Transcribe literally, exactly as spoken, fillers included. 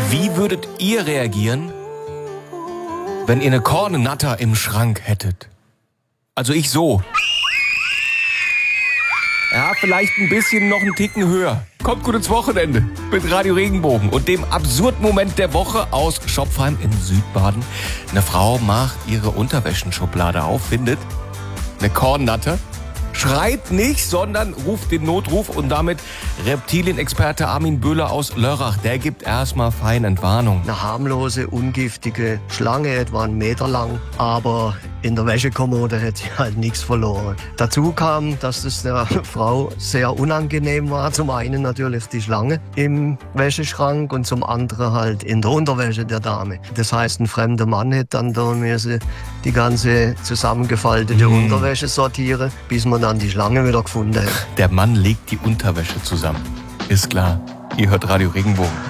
Wie würdet ihr reagieren, wenn ihr eine Kornnatter im Schrank hättet? Also ich so. Ja, vielleicht ein bisschen noch einen Ticken höher. Kommt gut ins Wochenende mit Radio Regenbogen und dem absurden Moment der Woche aus Schopfheim in Südbaden. Eine Frau macht ihre Unterwäschenschublade auf, findet eine Kornnatter, schreit nicht, sondern ruft den Notruf und damit Reptilienexperte Armin Böhler aus Lörrach. Der gibt erstmal fein Entwarnung. Eine harmlose, ungiftige Schlange, etwa einen Meter lang, aber in der Wäschekommode hätte sie halt nichts verloren. Dazu kam, dass es der Frau sehr unangenehm war. Zum einen natürlich die Schlange im Wäscheschrank und zum anderen halt in der Unterwäsche der Dame. Das heißt, ein fremder Mann hätte dann da müssen die ganze zusammengefaltete mm. Unterwäsche sortieren, bis man dann die Schlange wieder gefunden hat. Der Mann legt die Unterwäsche zusammen. Ist klar. Ihr hört Radio Regenbogen.